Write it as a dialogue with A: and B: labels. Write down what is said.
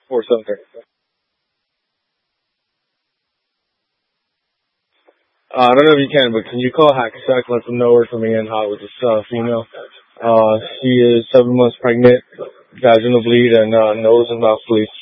A: for something. I don't know if you can, but can you call Hackensack, let them know we're coming in hot with this female? She is 7 months pregnant, vaginal bleed, and nose and mouth bleed.